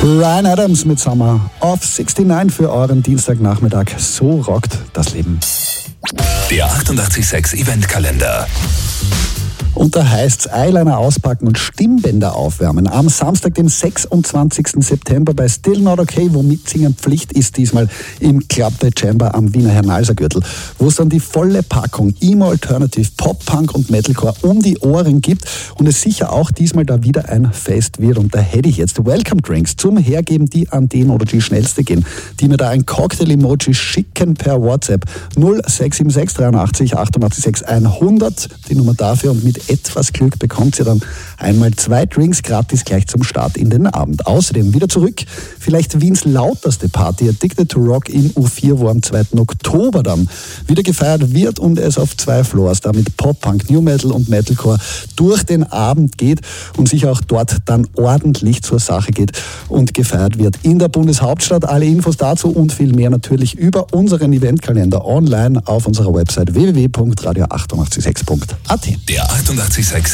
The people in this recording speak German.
Bryan Adams mit Summer of 69 für euren Dienstagnachmittag. So rockt das Leben. Der 886 Eventkalender. Und da heißt's Eyeliner auspacken und Stimmbänder aufwärmen. Am Samstag, dem 26. September bei Still Not Okay, wo Mitsingen Pflicht ist, diesmal im Club The Chamber am Wiener Hernalser-Gürtel, wo es dann die volle Packung Emo Alternative, Pop, Punk und Metalcore um die Ohren gibt und es sicher auch diesmal da wieder ein Fest wird. Und da hätte ich jetzt Welcome Drinks zum Hergeben, die an den oder die schnellste gehen, die mir da ein Cocktail-Emoji schicken per WhatsApp 0676 83 88 100, die Nummer dafür, und mit etwas Glück bekommt ihr dann einmal 2 Drinks gratis gleich zum Start in den Abend. Außerdem wieder zurück, vielleicht Wiens lauteste Party Addicted to Rock im U4, wo am 2. Oktober dann wieder gefeiert wird und es auf 2 Floors, da mit Pop, Punk, New Metal und Metalcore durch den Abend geht und sich auch dort dann ordentlich zur Sache geht und gefeiert wird in der Bundeshauptstadt. Alle Infos dazu und viel mehr natürlich über unseren Eventkalender online auf unserer Website www.radio886.at. Der 886